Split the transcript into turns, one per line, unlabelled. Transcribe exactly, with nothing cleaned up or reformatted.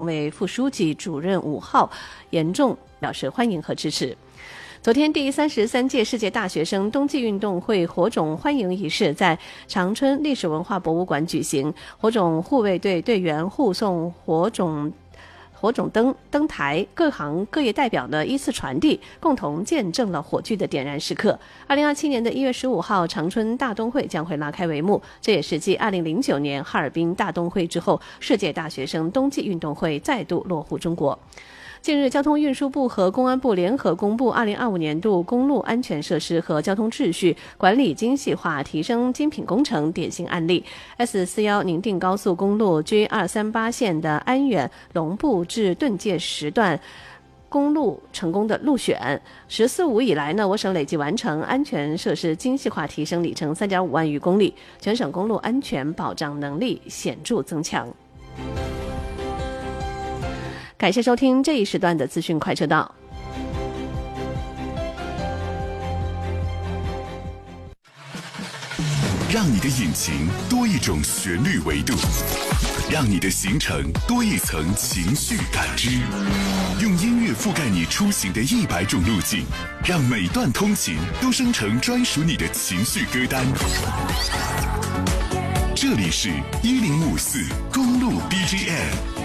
委副书记、主任伍浩严重表示欢迎和支持。昨天，第三十三届世界大学生冬季运动会火种欢迎仪式在长春历史文化博物馆举行，火种护卫队队员护送火种火种灯灯台，各行各业代表呢依次传递，共同见证了火炬的点燃时刻。二零二七年的一月十五号，长春大冬会将会拉开帷幕，这也是继二零零九年哈尔滨大冬会之后，世界大学生冬季运动会再度落户中国。近日，交通运输部和公安部联合公布二零二五年度公路安全设施和交通秩序管理精细化提升精品工程典型案例。S 四十一 宁定高速公路 G 二三八 线的安远龙步至顿界时段公路成功的路选，十四五以来呢，我省累计完成安全设施精细化提升里程 三点五万余公里，全省公路安全保障能力显著增强。感谢收听这一时段的资讯快车道。
让你的引擎多一种旋律维度，让你的行程多一层情绪感知，用音乐覆盖你出行的一百种路径，让每段通勤都生成专属你的情绪歌单。这里是一零五四公路 B G M。